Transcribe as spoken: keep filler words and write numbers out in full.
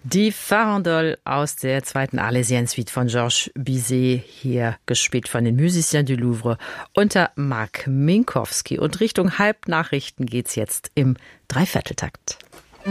Die Farandole aus der zweiten Arlésienne-Suite von Georges Bizet, hier gespielt von den Musiciens du Louvre unter Mark Minkowski. Und Richtung Halbnachrichten geht's jetzt im Dreivierteltakt.